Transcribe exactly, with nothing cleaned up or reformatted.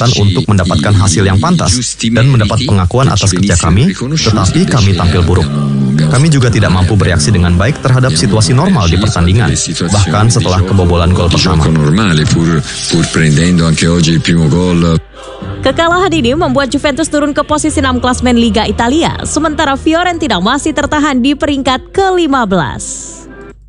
kesempatan untuk mendapatkan hasil yang pantas dan mendapat pengakuan atas kerja kami, tetapi kami tampil buruk. Kami juga tidak mampu bereaksi dengan baik terhadap situasi normal di pertandingan, bahkan setelah kebobolan gol pertama. Kekalahan ini membuat Juventus turun ke posisi enam klasmen Liga Italia, sementara Fiorentina masih tertahan di peringkat ke lima belas.